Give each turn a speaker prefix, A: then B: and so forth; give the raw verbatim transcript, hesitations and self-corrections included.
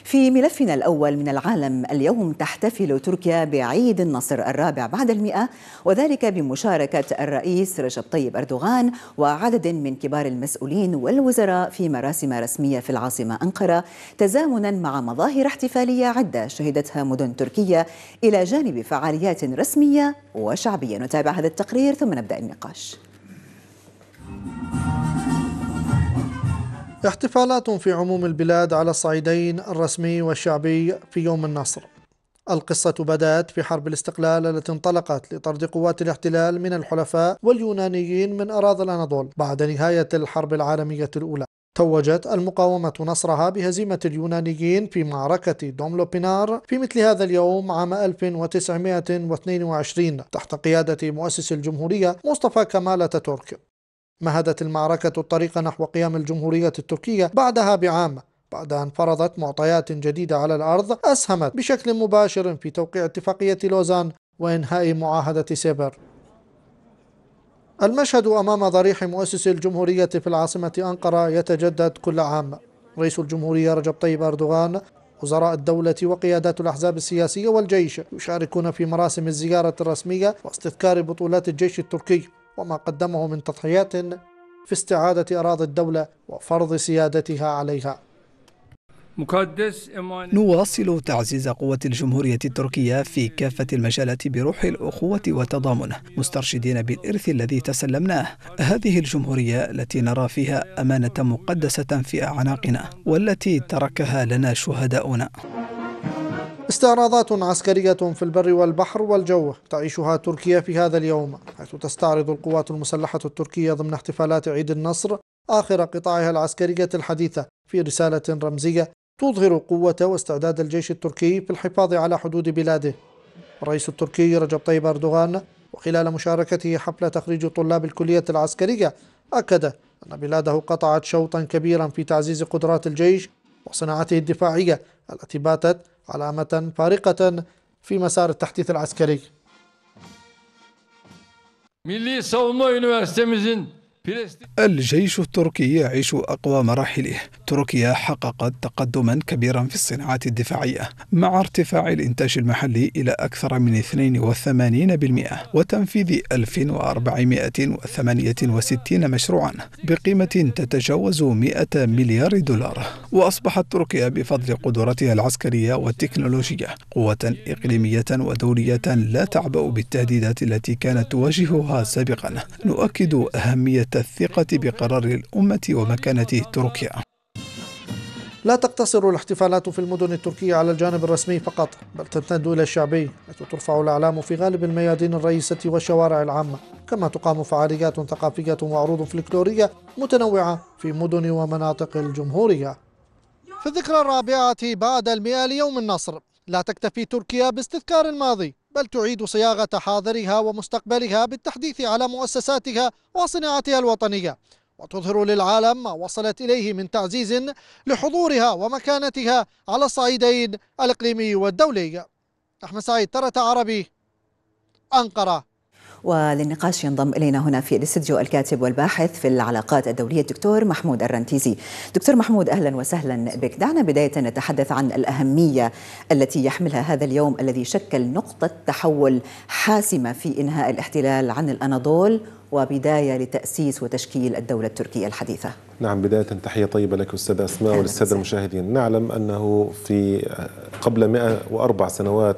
A: في ملفنا الأول من العالم، اليوم تحتفل تركيا بعيد النصر الرابع بعد المئة، وذلك بمشاركة الرئيس رجب طيب أردوغان وعدد من كبار المسؤولين والوزراء في مراسم رسمية في العاصمة أنقرة، تزامنا مع مظاهر احتفالية عدة شهدتها مدن تركيا إلى جانب فعاليات رسمية وشعبية. نتابع هذا التقرير ثم نبدأ النقاش.
B: احتفالات في عموم البلاد على الصعيدين الرسمي والشعبي في يوم النصر. القصة بدأت في حرب الاستقلال التي انطلقت لطرد قوات الاحتلال من الحلفاء واليونانيين من أراضي الأناضول بعد نهاية الحرب العالمية الأولى. توجت المقاومة نصرها بهزيمة اليونانيين في معركة دوملوبينار في مثل هذا اليوم عام ألف وتسعمئة واثنين وعشرين تحت قيادة مؤسس الجمهورية مصطفى كمال أتاتورك. مهدت المعركة الطريق نحو قيام الجمهورية التركية بعدها بعام، بعد أن فرضت معطيات جديدة على الأرض أسهمت بشكل مباشر في توقيع اتفاقية لوزان وإنهاء معاهدة سيبر. المشهد أمام ضريح مؤسس الجمهورية في العاصمة أنقرة يتجدد كل عام. رئيس الجمهورية رجب طيب أردوغان، وزراء الدولة وقيادات الأحزاب السياسية والجيش يشاركون في مراسم الزيارة الرسمية واستذكار بطولات الجيش التركي وما قدمه من تضحيات في استعادة أراضي الدولة وفرض سيادتها عليها.
C: نواصل تعزيز قوة الجمهورية التركية في كافة المجالات بروح الأخوة والتضامن، مسترشدين بالإرث الذي تسلمناه. هذه الجمهورية التي نرى فيها أمانة مقدسة في أعناقنا والتي تركها لنا شهداؤنا.
B: استعراضات عسكرية في البر والبحر والجو تعيشها تركيا في هذا اليوم، حيث تستعرض القوات المسلحة التركية ضمن احتفالات عيد النصر آخر قطاعها العسكرية الحديثة في رسالة رمزية تظهر قوة واستعداد الجيش التركي في الحفاظ على حدود بلاده. الرئيس التركي رجب طيب أردوغان وخلال مشاركته حفل تخريج طلاب الكلية العسكرية أكد أن بلاده قطعت شوطا كبيرا في تعزيز قدرات الجيش وصناعته الدفاعية التي باتت علامة فارقة في مسار التحديث العسكري.
C: الجيش التركي يعيش أقوى مراحله. تركيا حققت تقدما كبيرا في الصناعات الدفاعية مع ارتفاع الإنتاج المحلي إلى أكثر من اثنين وثمانين بالمئة وتنفيذ ألف وأربعمئة وثمانية وستين مشروعا بقيمة تتجاوز مئة مليار دولار. وأصبحت تركيا بفضل قدراتها العسكرية والتكنولوجية قوة إقليمية ودولية لا تعبأ بالتهديدات التي كانت تواجهها سابقا. نؤكد أهمية الثقة بقرار الأمة ومكانة تركيا.
B: لا تقتصر الاحتفالات في المدن التركية على الجانب الرسمي فقط، بل تمتد إلى الشعبي، حيث ترفع الأعلام في غالب الميادين الرئيسة والشوارع العامة، كما تقام فعاليات ثقافية وعروض فلكلورية متنوعة في مدن ومناطق الجمهورية. في الذكرى الرابعة بعد المئة ليوم النصر، لا تكتفي تركيا باستذكار الماضي، بل تعيد صياغة حاضرها ومستقبلها بالتحديث على مؤسساتها وصناعتها الوطنية، وتظهر للعالم ما وصلت إليه من تعزيز لحضورها ومكانتها على الصعيدين الإقليمي والدولي. أحمد سعيد، ترت عربي، أنقرة.
A: وللنقاش ينضم إلينا هنا في الاستديو الكاتب والباحث في العلاقات الدولية الدكتور محمود الرنتيزي. دكتور محمود، أهلا وسهلا بك. دعنا بداية نتحدث عن الأهمية التي يحملها هذا اليوم الذي شكل نقطة تحول حاسمة في إنهاء الاحتلال عن الأناضول وبداية لتأسيس وتشكيل الدولة التركية الحديثة.
D: نعم، بداية تحية طيبة لك أستاذ أسماء وللسادة المشاهدين. نعلم أنه في قبل مئة وأربع سنوات